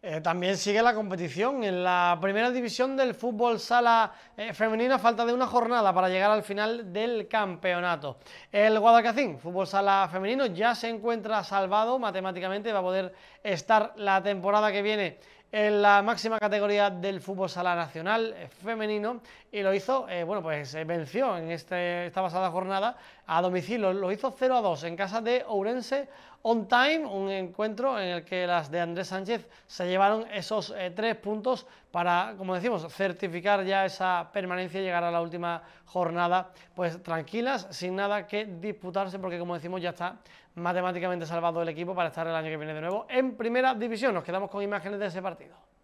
También sigue la competición en la primera división del fútbol sala femenino, a falta de una jornada para llegar al final del campeonato. El Guadalcacín, fútbol sala femenino, ya se encuentra salvado matemáticamente, va a poder estar la temporada que viene en la máxima categoría del fútbol sala nacional femenino, y lo hizo, venció en esta pasada jornada a domicilio, lo hizo 0-2 en casa de Ourense On Time, un encuentro en el que las de Andrés Sánchez se llevaron esos 3 puntos para, como decimos, certificar ya esa permanencia y llegar a la última jornada pues tranquilas, sin nada que disputarse, porque como decimos ya está matemáticamente salvado el equipo para estar el año que viene de nuevo en primera división. Nos quedamos con imágenes de ese partido.